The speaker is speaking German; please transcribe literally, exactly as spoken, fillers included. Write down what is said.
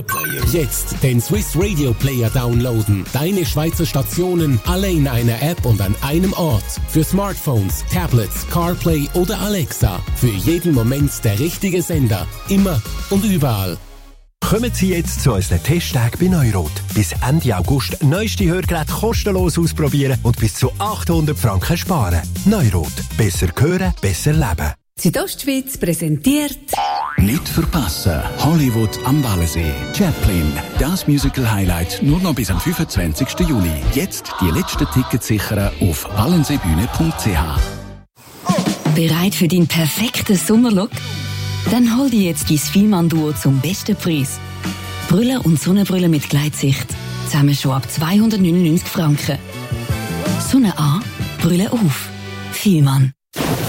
Player. Jetzt den Swiss Radio Player downloaden. Deine Schweizer Stationen alle in einer App und an einem Ort. Für Smartphones, Tablets, CarPlay oder Alexa. Für jeden Moment der richtige Sender. Immer und überall. Kommen Sie jetzt zu unseren Testtagen bei Neurot. Bis Ende August neueste Hörgeräte kostenlos ausprobieren und bis zu achthundert Franken sparen. Neurot. Besser hören, besser leben. Südostschweiz präsentiert Nicht verpassen. Hollywood am Wallensee. Chaplin. Das Musical-Highlight nur noch bis am fünfundzwanzigsten Juli. Jetzt die letzten Tickets sichern auf wallenseebühne punkt c h. Bereit für deinen perfekten Sommerlook? Dann hol dir jetzt dein Fielmann-Duo zum besten Preis. Brille und Sonnenbrille mit Gleitsicht. Zusammen schon ab zweihundertneunundneunzig Franken. Sonne an, Brille auf. Fielmann.